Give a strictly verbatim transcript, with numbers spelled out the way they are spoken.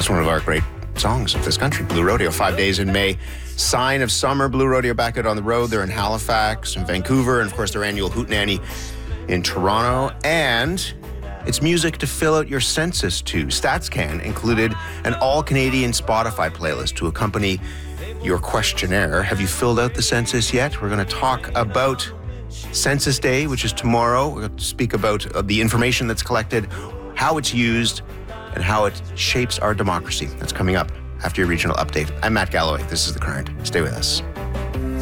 That's one of our great songs of this country, Blue Rodeo. Five days in May. Sign of summer. Blue Rodeo back out on the road. They're in Halifax and Vancouver, and of course their annual Hootenanny in Toronto. And it's music to fill out your census to. StatsCan included an all-Canadian Spotify playlist to accompany your questionnaire. Have you filled out the census yet? We're going to talk about Census Day, which is tomorrow. We're going to speak about uh, the information that's collected, how it's used, and how it shapes our democracy. That's coming up after your regional update. I'm Matt Galloway. This is The Current. Stay with us.